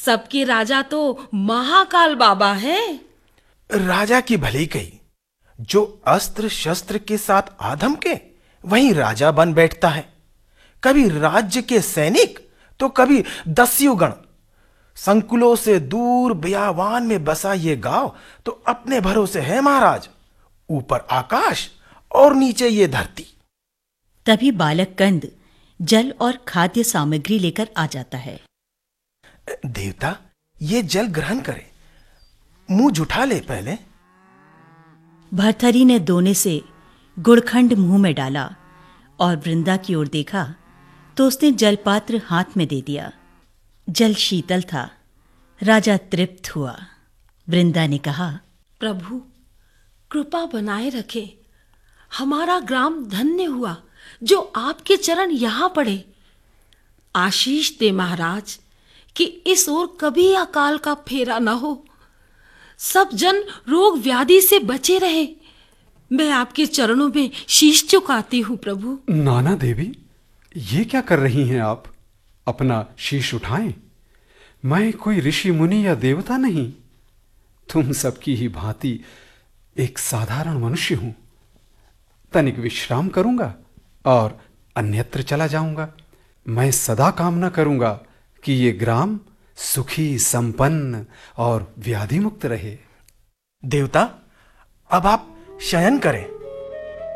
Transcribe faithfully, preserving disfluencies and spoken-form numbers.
सबके राजा तो महाकाल बाबा है। राजा की भली कही, जो अस्त्र शस्त्र के साथ आधम के वहीं राजा बन बैठता है। कभी राज्य के सैनिक तो कभी दस्युगण। संकुलों से दूर बियावान में बसा ये गांव तो अपने भरोसे है महाराज, ऊपर आकाश और नीचे ये धरती। तभी बालक कंद जल और खाद्य सामग्री लेकर आ जाता है। देवता, ये जल ग्रहण करे, मुंह जुठा ले पहले। भर्तहरि ने दोने से गुड़खंड मुंह में डाला और वृंदा की ओर देखा तो उसने जलपात्र हाथ में दे दिया। जल शीतल था। राजा तृप्त हुआ। वृंदा ने कहा, प्रभु कृपा बनाए रखे, हमारा ग्राम धन्य हुआ जो आपके चरण यहां पड़े। आशीष दे महाराज कि इस ओर कभी अकाल का फेरा न हो, सब जन रोग व्याधि से बचे रहे। मैं आपके चरणों में शीश झुकाती हूं प्रभु। नाना देवी, ये क्या कर रही हैं आप? अपना शीश उठाएं। मैं कोई ऋषि मुनि या देवता नहीं, तुम सबकी ही भांति एक साधारण मनुष्य हूं। तनिक विश्राम करूंगा और अन्यत्र चला जाऊंगा। मैं सदा कामना करूंगा कि ये ग्राम सुखी, संपन्न और व्याधि मुक्त रहे। देवता, अब आप शयन करें।